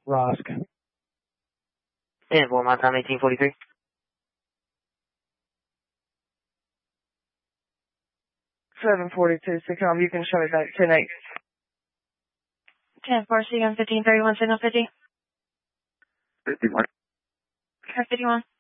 Rosk. And for my time, 1843. 742, Sicom, you can show me back 10-8. 10-4, C on 1531, signal 50. 51. Car 51.